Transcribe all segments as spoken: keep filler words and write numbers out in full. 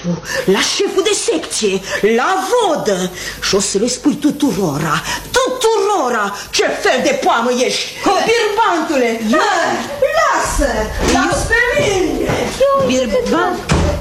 șeful, la șeful de secție, la vodă. Și o să le spui tuturora, tuturora, ce fel de poamă ești, birbantule. Lasă, lasă pe mine. Birbant.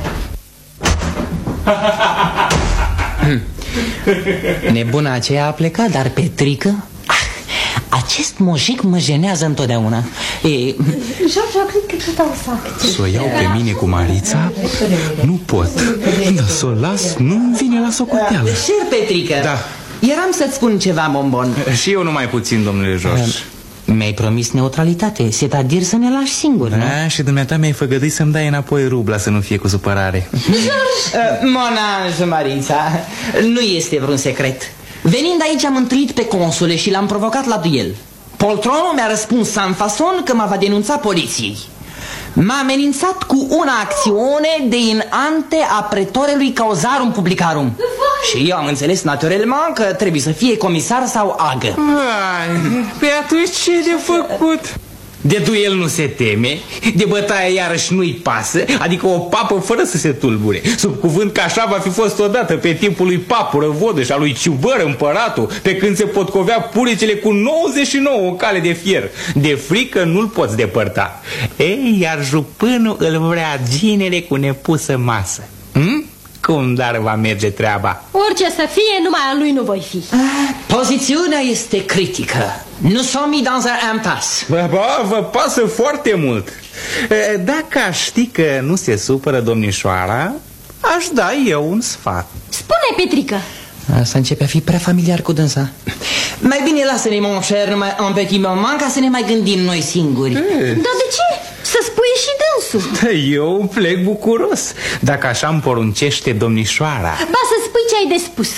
Nebuna aceea a plecat, dar Petrică... Acest mojic mă jenează întotdeauna. E... George, cred că tot au fac. Să o iau pe mine cu Marița? Nu pot. Dar să o las, nu-mi vine la socoteală. Șer, Petrică. Da. Eram să-ți spun ceva, bombon. Și eu numai puțin, domnule George. Mi-ai promis neutralitate, c'est-à-dire să ne lași singuri, nu? Da, și dumneata mi-ai făgăduit să-mi dai înapoi rubla, să nu fie cu supărare. Mon ange, Marița, nu este vreun secret. Venind aici am întâlnit pe consule și l-am provocat la duel. Poltronul mi-a răspuns sans fason că mă va denunța poliției. M-a amenințat cu una acțiune de in ante a pretorelui causarum publicarum. Și eu am înțeles naturellement că trebuie să fie comisar sau agă. Ai, pe atunci ce de făcut? De duel nu se teme, de bătaie iarăși nu-i pasă, adică o papă fără să se tulbure. Sub cuvânt că așa va fi fost odată pe timpul lui Papură Vodă și a lui Ciubăr împăratul, pe când se potcovea purecele cu nouăzeci și nouă cale de fier. De frică nu-l poți depărta. Ei, iar jupânul îl vrea ginele cu nepusă masă. Hm? Cum dar va merge treaba? Orice să fie, numai a lui nu voi fi. Pozițiunea este critică. Nu s-o mis dans un impasse. Ba, ba, vă pasă foarte mult. Dacă aș ști că nu se supără domnișoara, aș da eu un sfat. Spune, Petrică. Asta începe a fi prea familiar cu dânsa. Mai bine lasă-ne, mon cher, numai un petit moment, ca să ne mai gândim noi singuri. Dar de ce? Să spui și dânsul. Eu plec bucuros, dacă așa îmi poruncește domnișoara. Ba, să spui ce ai de spus.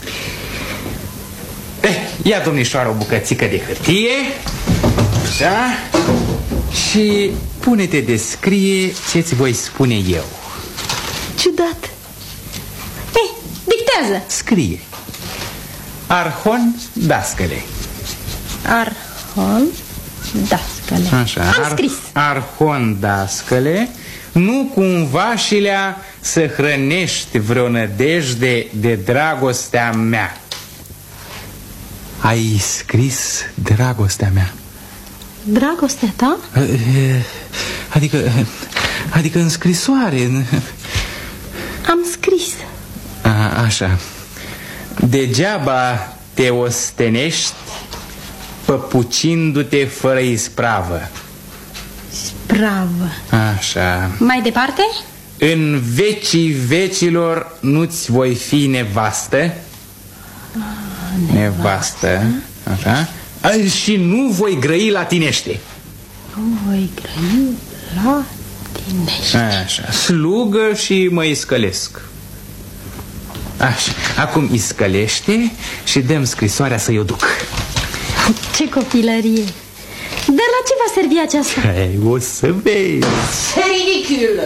Eh, ia, domnișoară, o bucățică de hârtie. Așa. Și pune-te de scrie ce-ți voi spune eu. Ciudat. Eh, dictează. Scrie. Arhon dascăle. Arhon dascăle. Așa. Am scris. Arhon dascăle, nu cumva și le-a să hrănești vreo nădejde de dragostea mea. Ai scris dragostea mea. Dragostea ta? Adică, adică în scrisoare. Am scris. A, așa. Degeaba te ostenești păpucindu-te fără ispravă. Spravă. Așa. Mai departe? În vecii vecilor nu-ți voi fi nevastă. Nevastă. Nevastă. Așa. A, și nu voi grăi latinește. Nu voi grăi latinește. Așa. Slugă și mă iscălesc. Așa. Acum iscălește și dăm scrisoarea să-i o duc. Ce copilărie. Dar la ce va servi aceasta? Hai, o să vezi. Ce ridicul!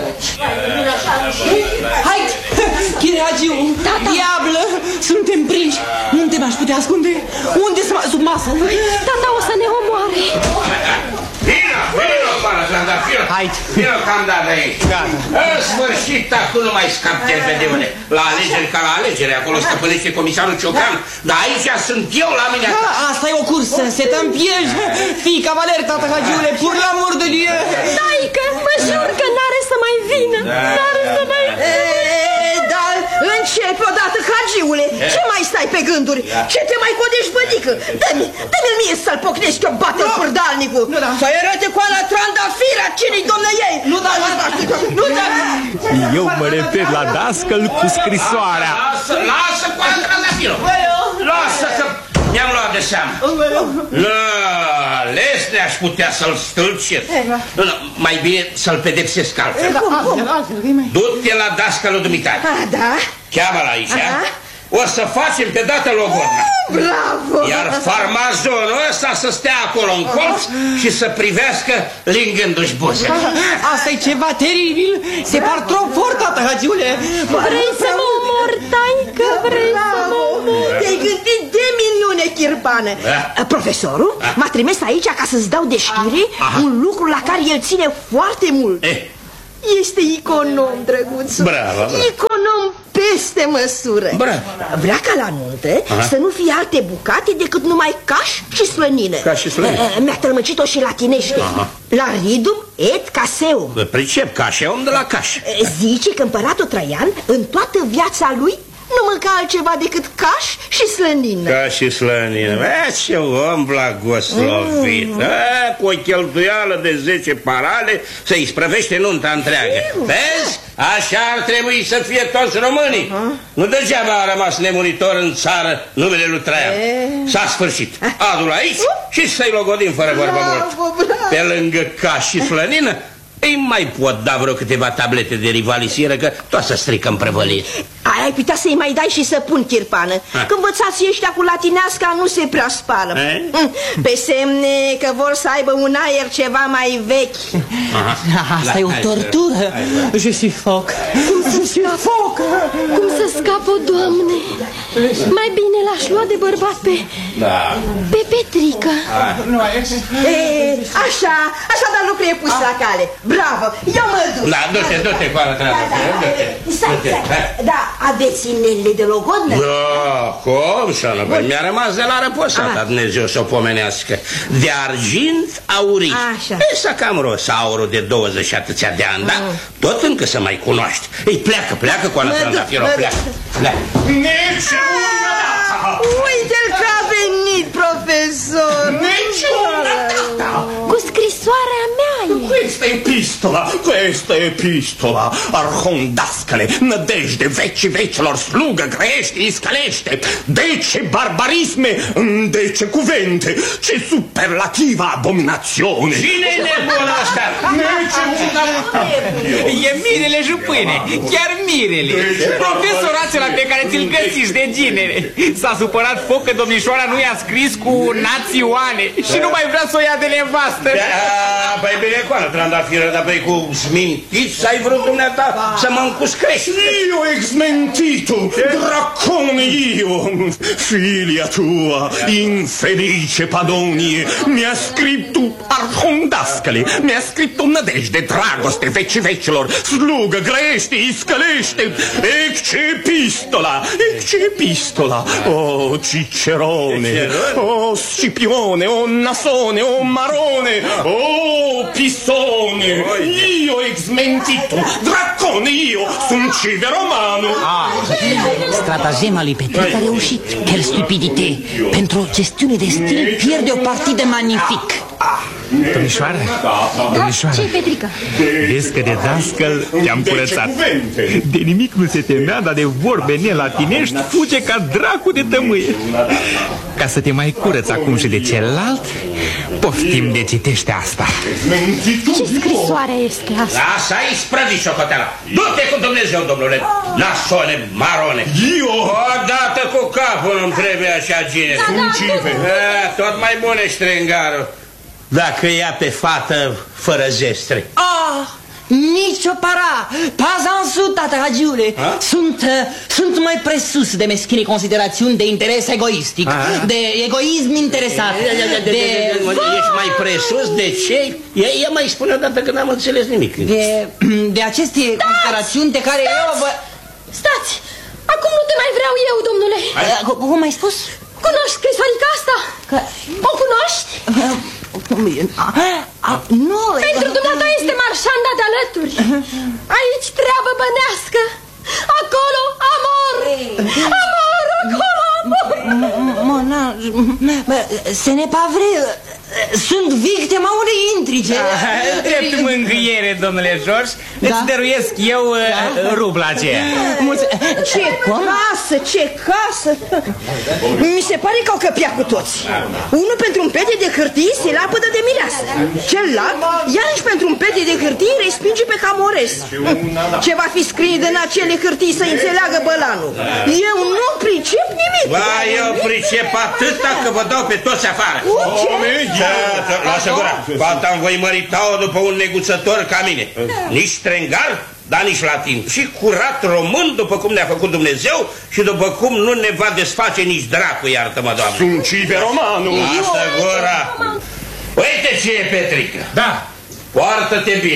Hai, Chiragiu, diablă, suntem prinși. Unde m-aș putea ascunde? Unde sub masă? Tata o să ne omoare. Vino, vino, pana, trandafiră. Hai. Vino că am dat de aici. În sfârșit, acum nu mai scap tervedevele. La alegeri ca la alegeri, acolo stăpânește comisarul Ciocan. Dar aici sunt eu la mine. Da, asta e o cursă, se t'ampiej. Fii cavaler, tată Hagiule, pur l'amour de Dieu. Taică, mă jur că n-are să mai vină. N-are să mai vină. Dar începi odată, Hagiule. Ce mai stai pe gânduri? Ce te mai codești, bădică? Dă-mi, dă-mi mie să-l pocnești o bate purdalnicul. Să-i arăte cu ala trandafira cine-i domnă ei. Nu da, nu da. Eu mă refer la dascăl cu scrisoarea. Lasă, lasă cu ala trandafiră. Lasă că mi-am luat de seamă. La lesne aș putea să-l stâlcesc. Mai bine să-l pedepsesc altfel. Du-te la dascălul dumitare. Da? Cheamă-l aici. O să facem pe dată logodna. Bravo! Iar farmazonul ăsta să stea acolo în colț și să privească lingându-și buze. Asta e ceva teribil. Se par trop fort, tată Hagiule. Vrei să mă omor, taică? Vrei să mă omor? Te-ai gândit de minune, Chirbană. Da. Profesorul m-a trimis aici ca să-ți dau de știre un lucru la care el ține foarte mult. Eh. Este econom, drăguțul. Bravo, bravo. Econom peste măsură. Bravo. Vrea ca la nuntă Aha. să nu fie alte bucate decât numai caș și slănină. Caș și slănină. Mi-a tălmăcit-o și latinește. Aha. La ridum et caseum. Pricep, caș, e om de la caș. Zice că împăratul Traian în toată viața lui nu mânca altceva decât caș și slănină. Caș și slănină. Vezi ce om blagoslovit. Mm. A, cu o cheltuială de zece parale se isprăvește nunta întreagă. Vezi? Așa ar trebui să fie toți românii. Uh-huh. Nu degeaba a rămas nemuritor în țară numele lui Traian. S-a sfârșit. Adu-l aici și să-i logodim fără vorbă mult. Pe lângă caș și slănină îi mai pot da vreo câteva tablete de rivalisire, că tot să strică în prăvălie. Ai putea să-i mai dai și săpun, Chirpană. Că învățații ăștia cu latineasca nu se prea spală. E? Pe semne că vor să aibă un aer ceva mai vechi. Aha. Asta e o tortură. Je suis foc. Cum să scap? Cum să scap, o Doamne? Mai bine l-aș lua de bărbat pe... Da. pe Petrica. E, așa, așa, dar lucrul e pus la cale. Bravo, eu mă duc. Da, du-te, du-te cu ală treabă. Stai, stai. Da, aveți inelele de logodnă? Da, cum să nu? Păi mi-a rămas de la răposata, Dumnezeu să o pomenească. De argint aurii. Așa. E să cam ros aurul de douăzeci și atâția de ani, da? Tot încă să mai cunoști. Ei, pleacă, pleacă cu ală trandafiro, pleacă. Nici una dată! Uite-l că a venit, profesor. Nici una dată! Cu scrisoarea mea e. Questa epistola, questa epistola, arhondascale, nădejde vecii vecilor, slugă, grește, iscălește, dece barbarisme, dece cuvinte, ce superlativa abominațiune. Cine e nebun ăsta? E mirele jupâine, chiar mirele. Profesor acela pe care ți-l găsiți de ginere. S-a supărat foc că domnișoara nu i-a scris cu națioane și nu mai vrea să o ia de nevastă. Păi bine, coană, trandafiră, dar păi cu smintiți ai vrut dumneata să mă încuscrești. Io exmentito, dracone io, filia tua, infelice Padonie, mi-a scritto arhondascale, mi-a scritto nădejde, dragoste, vecii vecilor, slugă, grește, iscălește, ecce epistola, ecce epistola, o Cicerone, o Scipione, o Nasone, o Marone, o Pisone, io exmentito, dracone io, sunt cive romano. Stratagema lui Petrica a reușit. Quelle stupidité. Pentru o gestiune de stil pierde o partidă magnific. Domnișoară, domnișoară, Ce-i, Petrica? vezi că de dascăl te-am curățat. De nimic nu se temea, dar de vorbe nelatinești fuge ca dracu de tămâie. Ca să te mai curăț acum și de celălalt, poftim de citește asta. Ce scrisoare este asta? Lasă-i sprăvi șocoteala. Du-te cu Dumnezeu, domnule, nasone, marone. Io, Odată cu capul nu-mi trebuie așa gine. sunt cive. Tot mai bun e ștrengarul dacă ia pe fată fără zestre. Ah, nicio para. Pas en sus, tata Ragiule. Sunt, uh, sunt mai presus de meschine considerațiuni de interes egoistic. Aha. De egoism interesat. De... Ești mai presus? De ce? Ea mai spune odată că n-am înțeles nimic. De, de aceste Stați! considerațiuni de care Stați! eu vă... Stați! Acum nu te mai vreau eu, domnule. Uh, cum ai spus? Cunoști scrisorica asta? Că... O cunoști? Nu... Pentru dumneata este marșanda de alături. Aici treabă bănească. Acolo amor. Amor, acolo amor. Mona, ce n'est pas vrai. Sunt victima unei intrige. Drept mângâiere, domnule George, îți dăruiesc eu rubla aceea. Ce casă, ce casă. Mi se pare că au căpiat cu toți. Unul pentru un pete de hârtie se lapădă de mireasă. Celălalt, iarăși pentru un pete de hârtie respinge pe Camores. Ce va fi scris în acele hârtii să înțeleagă bălanul? Eu nu pricep nimic. Ba, eu pricep atâta că vă dau pe toți afară. Lasă gura, alta îmi voi mărita-o după un neguțător ca mine. Nici strengar, dar nici latin. Și curat român, după cum ne-a făcut Dumnezeu și după cum nu ne va desface nici dracu, iartă-mă, Doamne. Sunt cive romano. Lasă gura. Uite ce e, Petrica. Da. Poartă-te bine.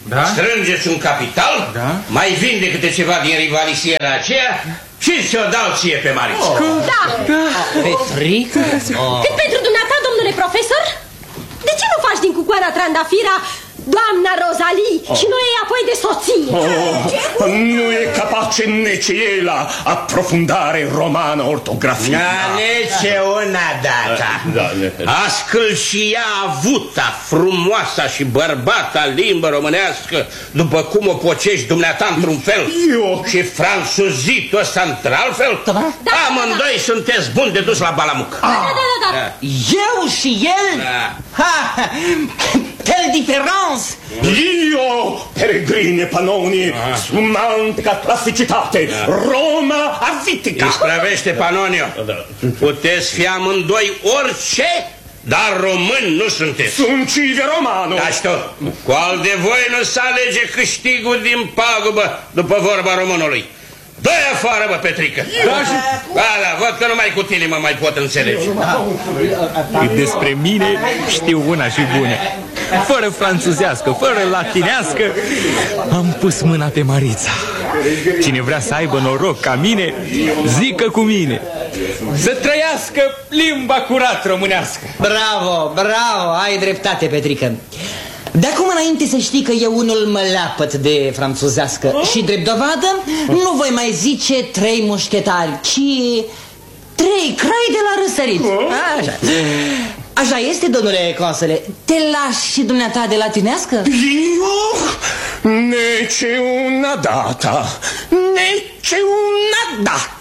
Da? Strângeți un capital, Da. mai vinde câte ceva din rivalisiera aceea și ți-o dau ție pe Marița. Da. Petrică? Oh. Cât pentru dumneata, domnule profesor? De ce nu faci din cucoara trandafira doamna Rosalie și noi apoi de soție? Oh, nu e capace nici el la aprofundare romană ortografia. Da, nici una data. Da, da. Ascăl și ea avuta, frumoasa și bărbata limbă românească, după cum o pocești dumneata într-un fel Eu. și franțuzitul ăsta într-altfel, Da. Da, amândoi da. sunteți buni de dus la balamuc. Da, da, da, da. Eu și el? Da. Ha! Quelle différence! Io, Peregrine Panoni, sumante ca classicitate, Roma avitica. Ispravește, Panonio. Puteți fi amândoi orice, dar români nu sunteți. Sunt cive romano. Da, știu. Cu al de voi nu se alege câștigul din pagubă, după vorba românului. Dă-i afară, bă, Petrică. Da, da, văd că numai cu tine mă mai pot înțelege. Despre mine știu una și bună. Fără franțuzească, fără latinească, am pus mâna pe Marița. Cine vrea să aibă noroc ca mine, zică cu mine. Să trăiască limba curat românească. Bravo, bravo, ai dreptate, Petrică. De acum înainte să știi că eu unul mă leapăt de franțuzească. Și drept dovadă, nu voi mai zice trei mușchetari, ci trei crai de la răsărit. Așa. Așa este, domnule consule. Te lași și dumneata de latinească? Io, nece una data, nece una data.